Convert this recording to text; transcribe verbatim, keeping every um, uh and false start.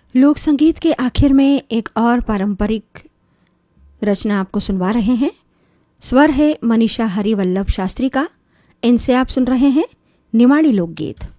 लोक संगीत के आखिर में एक और पारंपरिक रचना आपको सुनवा रहे हैं। स्वर है मनीषा हरिवल्लभ शास्त्री का। इनसे आप सुन रहे हैं निमाड़ी लोकगीत।